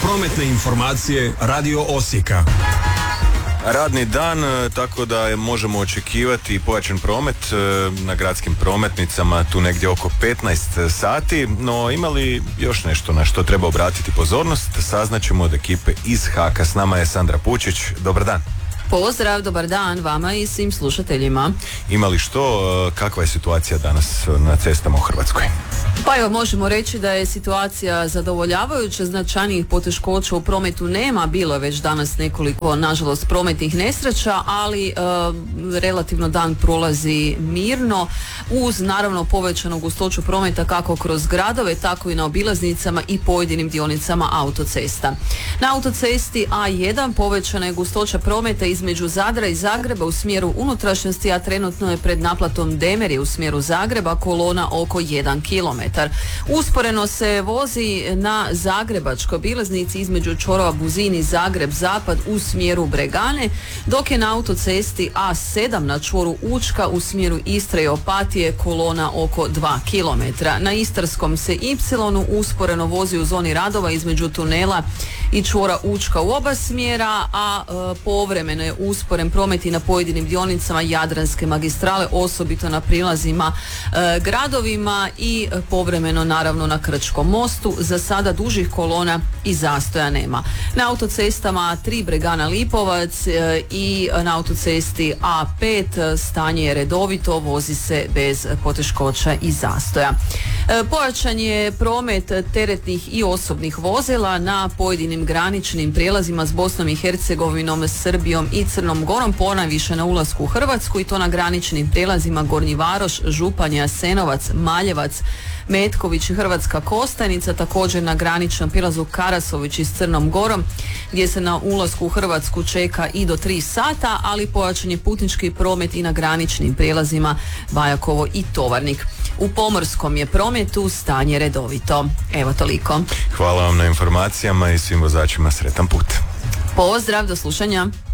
Prometne informacije Radio Osijeka. Radni dan, tako da možemo očekivati pojačan promet na gradskim prometnicama tu negdje oko 15 sati, no ima li još nešto na što treba obratiti pozornost, saznaćemo od ekipe iz HAK-a. S nama je Sandra Pučić, dobar dan. Pozdrav, dobar dan vama i svim slušateljima. Ima li što, kakva je situacija danas na cestama u Hrvatskoj? Pa evo, možemo reći da je situacija zadovoljavajuća, značajnijih poteškoća u prometu nema, bilo je već danas nekoliko, nažalost, prometnih nesreća, ali relativno dan prolazi mirno, uz naravno povećanu gustoću prometa kako kroz gradove, tako i na obilaznicama i pojedinim dionicama autocesta. Na autocesti A1 povećana je gustoća prometa između Zadra i Zagreba u smjeru unutrašnjosti, a trenutno je pred naplatom Demerije u smjeru Zagreba kolona oko 1 km. Usporeno se vozi na zagrebačkoj obilaznici između čvorova Buzin i Zagreb Zapad u smjeru Bregane, dok je na autocesti A7 na čvoru Učka u smjeru Istre i Opatije kolona oko 2 km. Na Istarskom se Y usporeno vozi u zoni radova između tunela i čvora Učka u oba smjera, a povremeno je usporen promet i na pojedinim dionicama Jadranske magistrale, osobito na prilazima gradovima i povremeno naravno na Krčkom mostu. Za sada dužih kolona i zastoja nema. Na autocestama A3 Bregana Lipovac i na autocesti A5 stanje je redovito, vozi se bez poteškoća i zastoja. Pojačan je promet teretnih i osobnih vozila na pojedinim graničnim prijelazima s Bosnom i Hercegovinom, Srbijom i Crnom Gorom, ponajviše na ulasku u Hrvatsku, i to na graničnim prijelazima Gornji Varoš, Županja, Jasenovac, Maljevac, Metković i Hrvatska Kostajnica, također na graničnom prilazu Karasović i s Crnom Gorom, gdje se na ulasku u Hrvatsku čeka i do 3 sata, ali pojačan je putnički promet i na graničnim prijelazima Bajakovo i Tovarnik. U pomorskom je prometu stanje redovito. Evo toliko. Hvala vam na informacijama i svim vozačima sretan put. Pozdrav, do slušanja.